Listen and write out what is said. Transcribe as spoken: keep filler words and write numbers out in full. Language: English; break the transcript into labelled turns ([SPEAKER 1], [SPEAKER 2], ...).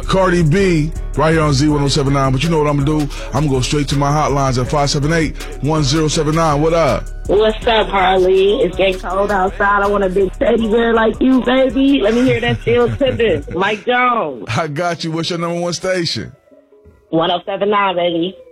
[SPEAKER 1] Cardi B, right here on Z ten seventy-nine. But you know what I'm going to do? I'm going to go straight to my hotlines at five seven eight, one zero seven nine. What up?
[SPEAKER 2] What's up, Harley? It's getting cold outside. I want a big teddy bear like you, baby. Let me hear that still tipping. Mike Jones.
[SPEAKER 1] I got you. What's your number one station?
[SPEAKER 2] ten seventy-nine, baby.